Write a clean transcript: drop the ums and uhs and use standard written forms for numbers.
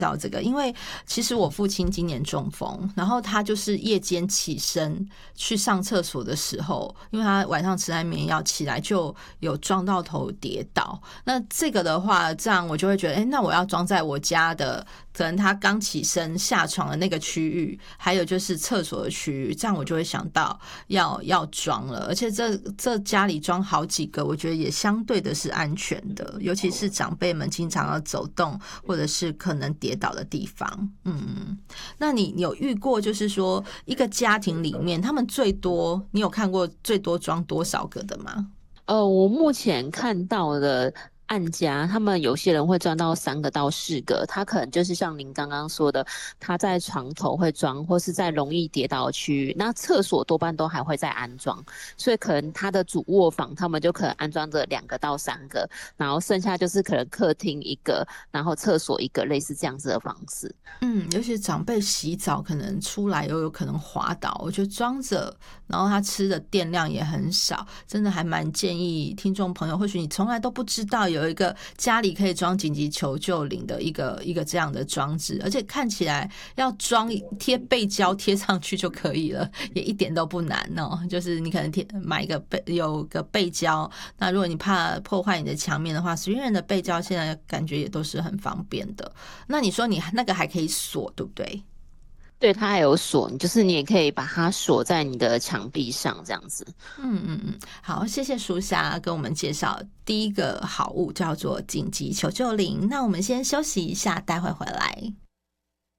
到这个，因为其实我父亲今年中风，然后他就是夜间起身去上厕所的时候，因为他晚上吃安眠药起来就有撞到头跌倒。那这个的话，这样我就会觉得，那我要装在我家的可能他刚起身下床的那个区域，还有就是厕所的区域，这样我就会想到要装了。而且这家里装好几个，我觉得也相对的是安全的，尤其是长辈们经常要走动或者是可能跌倒的地方。那你有遇过就是说一个家庭里面他们最多，你有看过最多装多少个的吗？ 我目前看到的案家，他们有些人会装到3个到4个，他可能就是像您刚刚说的，他在床头会装，或是在容易跌倒的区域。那厕所多半都还会再安装，所以可能他的主卧房，他们就可能安装着2个到3个，然后剩下就是可能客厅1个，然后厕所1个，类似这样子的方式。 尤其长辈洗澡可能出来又有可能滑倒，我觉得装着，然后他吃的电量也很少，真的还蛮建议听众朋友，或许你从来都不知道有一个家里可以装紧急求救铃的一个这样的装置，而且看起来要装贴背胶贴上去就可以了，也一点都不难哦。就是你可能买有个背胶，那如果你怕破坏你的墙面的话，随缘的背胶现在感觉也都是很方便的。那你说你那个还可以锁，对不对？ 对，它还有锁，就是你也可以把它锁在你的墙壁上，这样子。 好，谢谢淑霞跟我们介绍第一个好物叫做紧急求救铃。那我们先休息一下，待会回来。